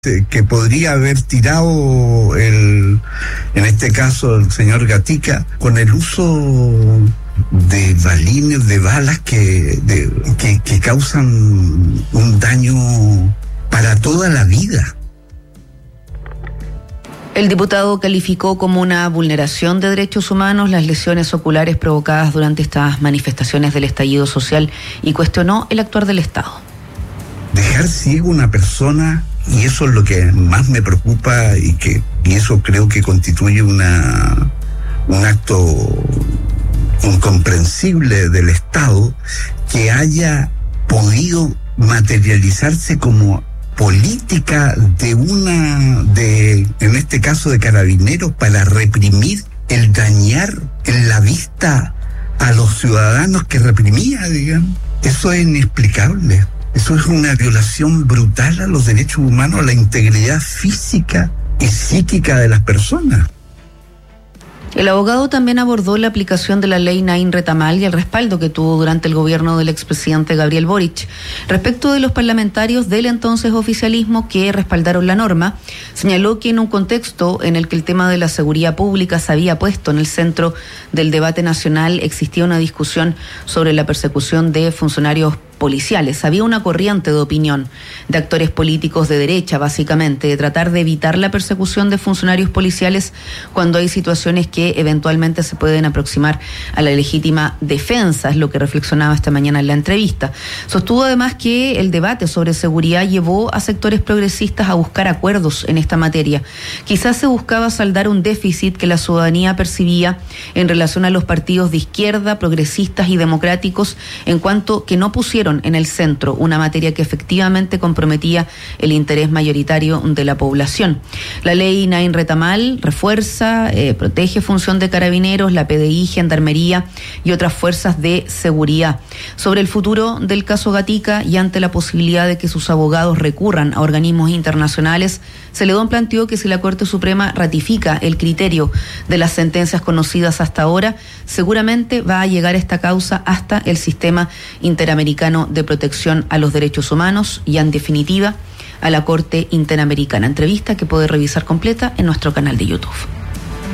que podría haber tirado en este caso el señor Gatica, con el uso de balines, de balas que causan un daño para toda la vida. El diputado calificó como una vulneración de derechos humanos las lesiones oculares provocadas durante estas manifestaciones del estallido social y cuestionó el actuar del Estado. Dejar ciego a una persona, y eso es lo que más me preocupa, y eso creo que constituye un acto incomprensible del Estado, que haya podido materializarse como política en este caso de Carabineros, para reprimir el dañar en la vista a los ciudadanos que reprimía, digamos. Eso es inexplicable. Eso es una violación brutal a los derechos humanos, a la integridad física y psíquica de las personas. El abogado también abordó la aplicación de la ley Naín Retamal y el respaldo que tuvo durante el gobierno del expresidente Gabriel Boric. Respecto de los parlamentarios del entonces oficialismo que respaldaron la norma, señaló que en un contexto en el que el tema de la seguridad pública se había puesto en el centro del debate nacional, existía una discusión sobre la persecución de funcionarios policiales. Había una corriente de opinión de actores políticos de derecha, básicamente, de tratar de evitar la persecución de funcionarios policiales cuando hay situaciones que eventualmente se pueden aproximar a la legítima defensa, es lo que reflexionaba esta mañana en la entrevista. Sostuvo además que el debate sobre seguridad llevó a sectores progresistas a buscar acuerdos en esta materia. Quizás se buscaba saldar un déficit que la ciudadanía percibía en relación a los partidos de izquierda, progresistas y democráticos, en cuanto que no pusieron en el centro una materia que efectivamente comprometía el interés mayoritario de la población. La ley Naín Retamal refuerza, protege función de Carabineros, la PDI, Gendarmería y otras fuerzas de seguridad. Sobre el futuro del caso Gatica y ante la posibilidad de que sus abogados recurran a organismos internacionales, Celedón planteó que si la Corte Suprema ratifica el criterio de las sentencias conocidas hasta ahora, seguramente va a llegar esta causa hasta el sistema interamericano de protección a los derechos humanos y, en definitiva, a la Corte Interamericana. Entrevista que puede revisar completa en nuestro canal de YouTube.